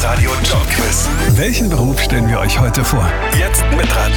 Live-Radio Jobquiz. Welchen Beruf stellen wir euch heute vor? Jetzt mitraten.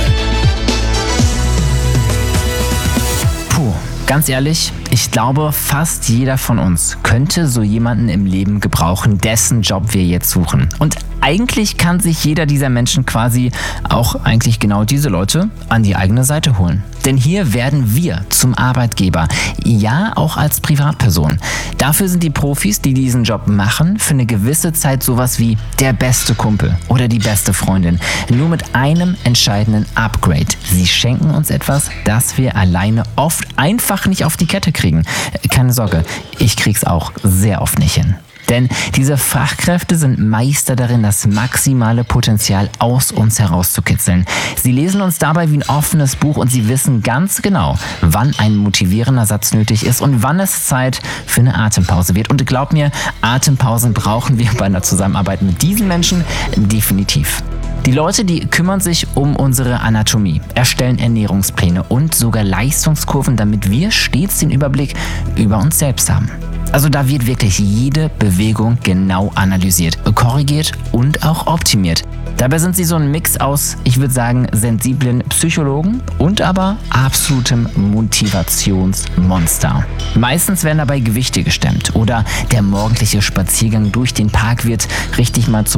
Puh, ganz ehrlich, ich glaube, fast jeder von uns könnte so jemanden im Leben gebrauchen, dessen Job wir jetzt suchen. Und eigentlich kann sich jeder dieser Menschen quasi auch eigentlich genau diese Leute an die eigene Seite holen. Denn hier werden wir zum Arbeitgeber, ja auch als Privatperson. Dafür sind die Profis, die diesen Job machen, für eine gewisse Zeit sowas wie der beste Kumpel oder die beste Freundin. Nur mit einem entscheidenden Upgrade. Sie schenken uns etwas, das wir alleine oft einfach nicht auf die Kette kriegen. Keine Sorge, ich krieg's auch sehr oft nicht hin. Denn diese Fachkräfte sind Meister darin, das maximale Potenzial aus uns herauszukitzeln. Sie lesen uns dabei wie ein offenes Buch und sie wissen ganz genau, wann ein motivierender Satz nötig ist und wann es Zeit für eine Atempause wird. Und glaub mir, Atempausen brauchen wir bei einer Zusammenarbeit mit diesen Menschen definitiv. Die Leute, die kümmern sich um unsere Anatomie, erstellen Ernährungspläne und sogar Leistungskurven, damit wir stets den Überblick über uns selbst haben. Also da wird wirklich jede Bewegung genau analysiert, korrigiert und auch optimiert. Dabei sind sie so ein Mix aus, ich würde sagen, sensiblen Psychologen und aber absolutem Motivationsmonster. Meistens werden dabei Gewichte gestemmt oder der morgendliche Spaziergang durch den Park wird richtig mal zum